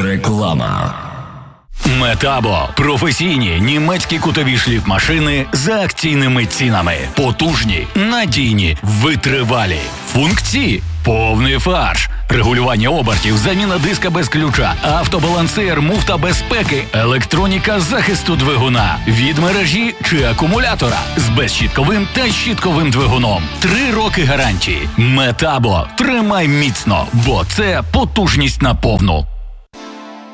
Реклама. Метабо – професійні німецькі кутові шліфмашини за акційними цінами. Потужні, надійні, витривалі. Функції – повний фарш. Регулювання обертів, заміна диска без ключа, автобалансир, муфта безпеки, електроніка захисту двигуна, від мережі чи акумулятора з безщітковим та щітковим двигуном. 3 роки гарантії. Метабо. Тримай міцно, бо це потужність на повну.